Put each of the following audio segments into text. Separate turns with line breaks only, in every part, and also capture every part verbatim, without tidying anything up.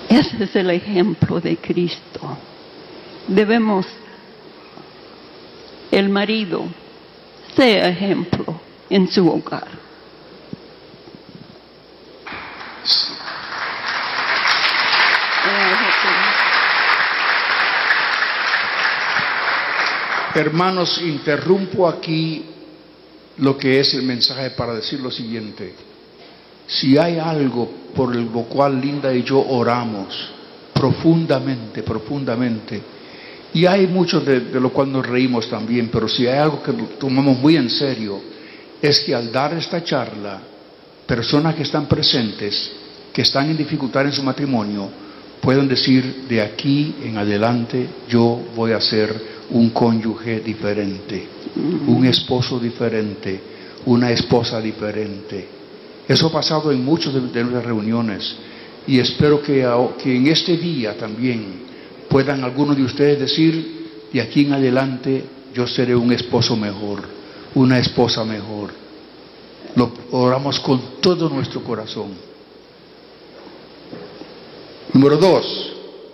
Ese es el ejemplo de Cristo. Debemos, el marido, sea ejemplo en su hogar.
Hermanos, interrumpo aquí lo que es el mensaje para decir lo siguiente. Si hay algo por el cual Linda y yo oramos profundamente, profundamente, y hay muchos de, de lo cual nos reímos también, pero si hay algo que tomamos muy en serio, es que al dar esta charla, personas que están presentes, que están en dificultad en su matrimonio, pueden decir, de aquí en adelante yo voy a ser un cónyuge diferente, un esposo diferente, una esposa diferente. Eso ha pasado en muchas de, de nuestras reuniones, y espero que, que en este día también puedan algunos de ustedes decir, de aquí en adelante yo seré un esposo mejor, una esposa mejor. Lo oramos con todo nuestro corazón. Número dos,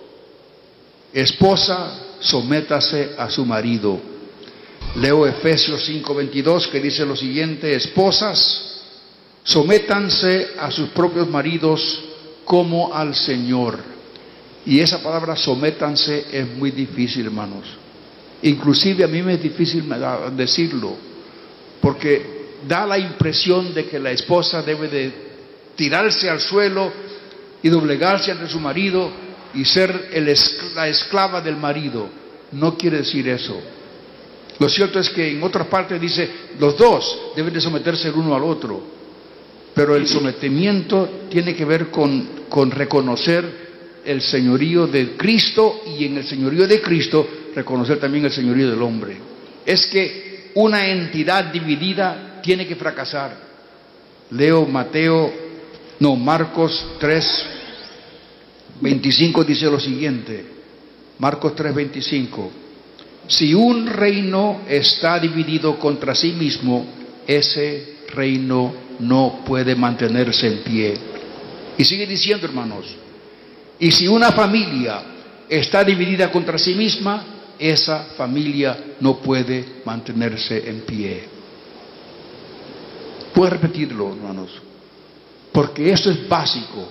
esposa, sométase a su marido. Leo Efesios cinco veintidós, que dice lo siguiente: esposas, sométanse a sus propios maridos como al Señor. Y esa palabra sométanse es muy difícil, hermanos. Inclusive a mí me es difícil decirlo, porque da la impresión de que la esposa debe de tirarse al suelo y doblegarse ante su marido y ser el, la esclava del marido. No quiere decir eso. Lo cierto es que en otras partes dice, los dos deben de someterse el uno al otro. Pero el sometimiento tiene que ver con, con reconocer el señorío de Cristo, y en el señorío de Cristo reconocer también el señorío del hombre. Es que una entidad dividida tiene que fracasar. Leo Mateo, no, Marcos tres veinticinco dice lo siguiente. Marcos tres veinticinco. Si un reino está dividido contra sí mismo, ese reino no puede mantenerse en pie. Y sigue diciendo, hermanos, y si una familia está dividida contra sí misma, esa familia no puede mantenerse en pie. Puedo repetirlo, hermanos, porque esto es básico.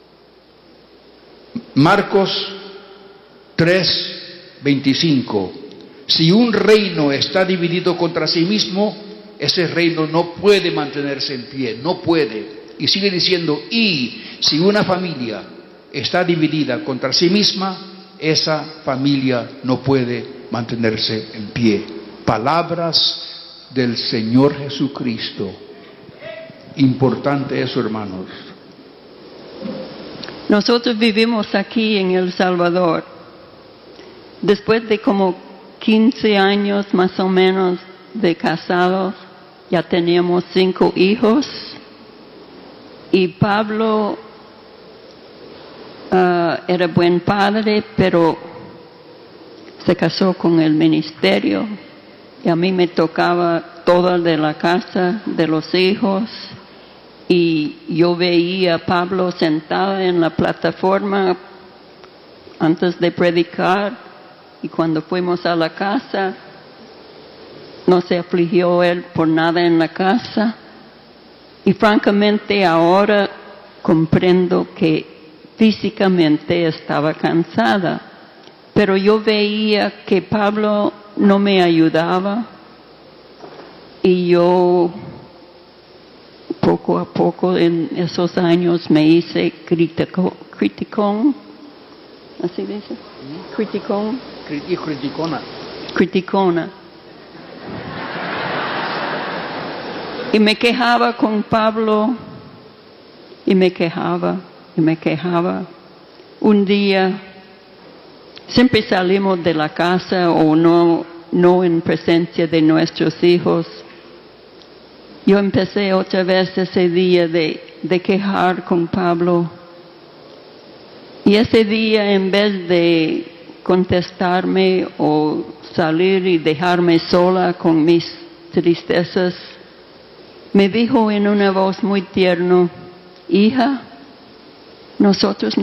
Marcos tres veinticinco. Si un reino está dividido contra sí mismo, ese reino no puede mantenerse en pie, no puede. Y sigue diciendo, y si una familia está dividida contra sí misma, esa familia no puede mantenerse en pie. Palabras del Señor Jesucristo. Importante eso, hermanos.
Nosotros vivimos aquí en El Salvador. Después de como quince años más o menos de casados, ya teníamos cinco hijos. Y Pablo uh, era buen padre, pero se casó con el ministerio. Y a mí me tocaba todo de la casa, de los hijos. Y yo veía a Pablo sentado en la plataforma antes de predicar, y cuando fuimos a la casa, no se afligió él por nada en la casa. Y francamente ahora comprendo que físicamente estaba cansada, pero yo veía que Pablo no me ayudaba, y yo poco a poco en esos años me hice critico, criticón, así dice, criticón,
Y criticona.
criticona. Y me quejaba con Pablo, y me quejaba, y me quejaba. Un día, siempre salimos de la casa o no, no en presencia de nuestros hijos. Yo empecé otra vez ese día de, de quejar con Pablo. Y ese día, en vez de contestarme o salir y dejarme sola con mis tristezas, me dijo en una voz muy tierna, hija, nosotros